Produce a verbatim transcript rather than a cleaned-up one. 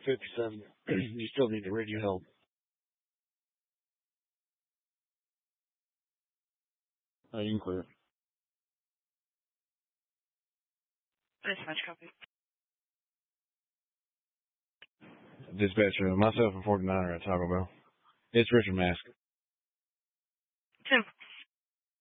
fifty-seven. You still need the radio help. Oh, you can clear it. Dispatch copy. Dispatcher, myself and forty-nine are at Taco Bell. It's Richard Mask.